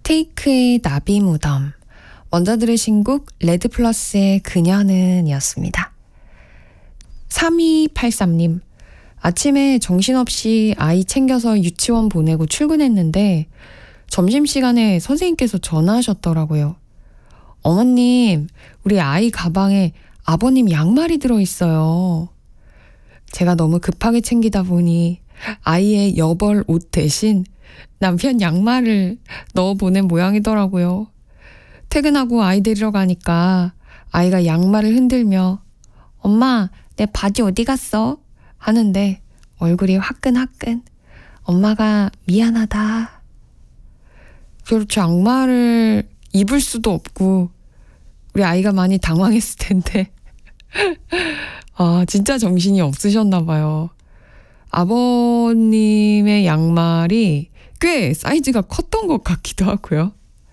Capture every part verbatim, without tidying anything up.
테이크의 나비 무덤, 먼저 들으신 곡 레드플러스의 그녀는 이었습니다. 삼이팔삼님, 아침에 정신없이 아이 챙겨서 유치원 보내고 출근했는데 점심시간에 선생님께서 전화하셨더라고요. 어머님, 우리 아이 가방에 아버님 양말이 들어있어요. 제가 너무 급하게 챙기다 보니 아이의 여벌 옷 대신 남편 양말을 넣어 보낸 모양이더라고요. 퇴근하고 아이 데리러 가니까 아이가 양말을 흔들며 엄마, 내 바지 어디 갔어? 하는데 얼굴이 화끈화끈. 엄마가 미안하다. 그렇죠. 양말을 입을 수도 없고 우리 아이가 많이 당황했을 텐데 아, 진짜 정신이 없으셨나 봐요. 아버님의 양말이 꽤 사이즈가 컸던 것 같기도 하고요.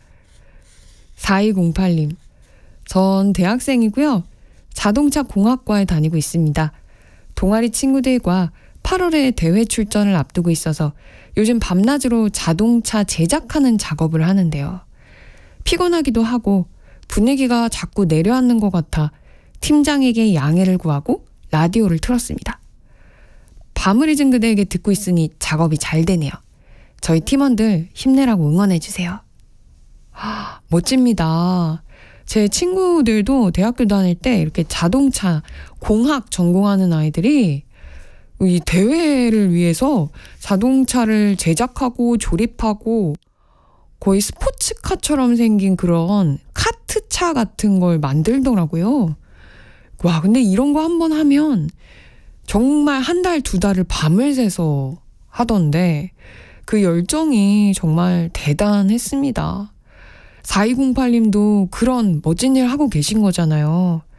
사이공팔님, 전 대학생이고요. 자동차 공학과에 다니고 있습니다. 동아리 친구들과 팔월에 대회 출전을 앞두고 있어서 요즘 밤낮으로 자동차 제작하는 작업을 하는데요. 피곤하기도 하고 분위기가 자꾸 내려앉는 것 같아 팀장에게 양해를 구하고 라디오를 틀었습니다. 밤을 잊은 그대에게 듣고 있으니 작업이 잘 되네요. 저희 팀원들 힘내라고 응원해주세요. 하, 멋집니다. 제 친구들도 대학교 다닐 때 이렇게 자동차 공학 전공하는 아이들이 이 대회를 위해서 자동차를 제작하고 조립하고 거의 스포츠카처럼 생긴 그런 카트차 같은 걸 만들더라고요. 와, 근데 이런 거 한번 하면 정말 한 달, 두 달을 밤을 새서 하던데 그 열정이 정말 대단했습니다. 사이공팔님도 그런 멋진 일 하고 계신 거잖아요.